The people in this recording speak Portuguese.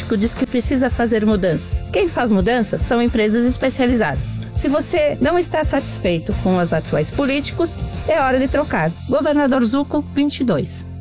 político diz que precisa fazer mudanças. Quem faz mudanças são empresas especializadas. Se você não está satisfeito com os atuais políticos, é hora de trocar. Governador Zucco, 22.